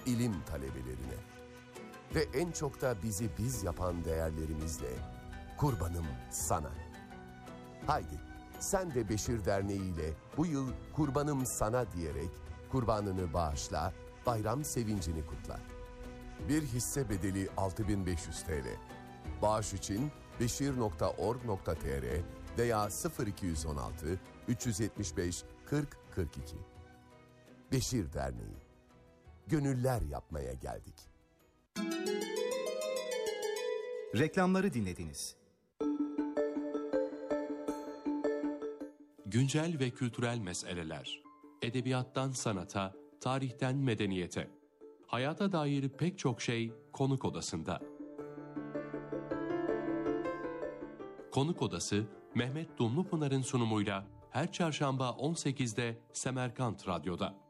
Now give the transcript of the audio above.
ilim talebelerine ve en çok da bizi biz yapan değerlerimizle kurbanım sana. Haydi sen de Beşir Derneği ile bu yıl kurbanım sana diyerek kurbanını bağışla, bayram sevincini kutla. Bir hisse bedeli 6.500 TL. Bağış için beşir.org.tr veya 0216 375 40 42. Beşir Derneği. Gönüller yapmaya geldik. Reklamları dinlediniz. Güncel ve kültürel meseleler, edebiyattan sanata, tarihten medeniyete, hayata dair pek çok şey Konuk Odası'nda. Konuk Odası, Mehmet Dumlupınar'ın sunumuyla her çarşamba 18'de Semerkant Radyo'da.